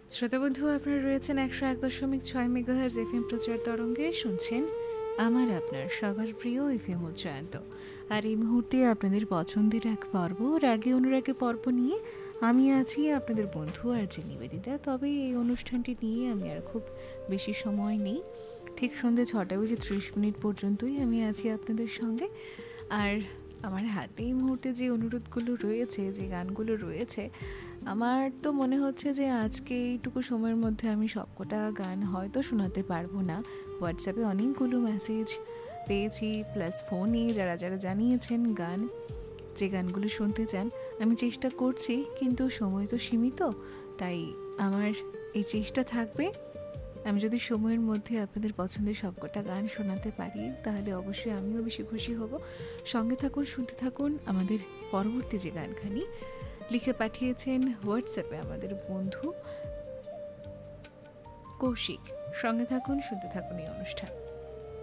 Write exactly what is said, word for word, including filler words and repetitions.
শ্রোতাবন্ধু, আপনারা রয়েছেন একশো এক দশমিক ছয় মেগাহার্জ এফ এম প্রচার তরঙ্গে, শুনছেন আমার আপনার সবার প্রিয় এফ এম উচ্চায়ন্ত। আর এই মুহূর্তে আপনাদের পছন্দের এক পর্ব রাগে অনুরাগে পর্ব নিয়ে আমি আছি, আপনাদের বন্ধু আর যে নিবেদিতা। তবে এই অনুষ্ঠানটি নিয়ে আমি আর খুব বেশি সময় নেই, ঠিক সন্ধ্যে ছটা বেজে ত্রিশ মিনিট পর্যন্তই আমি আছি আপনাদের সঙ্গে। আর আমার হাতে এই মুহূর্তে যে অনুরোধগুলো রয়েছে, যে গানগুলো রয়েছে, আমার তো মনে হচ্ছে যে আজকে এইটুকু সময়ের মধ্যে আমি সবকটা গান হয়তো শোনাতে পারবো না। হোয়াটসঅ্যাপে অনেকগুলো মেসেজ পেয়েছি, প্লাস ফোনে যারা যারা জানিয়েছেন গান, যে গানগুলো শুনতে চান, আমি চেষ্টা করছি, কিন্তু সময় তো সীমিত। তাই আমার এই চেষ্টা থাকবে, আমি যদি সময়ের মধ্যে আপনাদের পছন্দের সবকটা গান শোনাতে পারি তাহলে অবশ্যই আমিও বেশি খুশি হব। সঙ্গে থাকুন, শুনতে থাকুন আমাদের পরবর্তী যে গানখানি লিখে পাঠিয়েছেন হোয়াটসঅ্যাপে আমাদের বন্ধু কৌশিক। সঙ্গে থাকুন, শুনতে থাকুন এই অনুষ্ঠান।